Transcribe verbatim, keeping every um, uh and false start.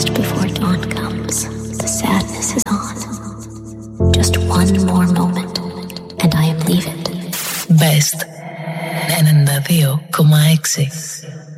just before dawn comes, the sadness is on. Just one more moment, and I am leaving. Best ενενήντα δύο κόμμα έξι.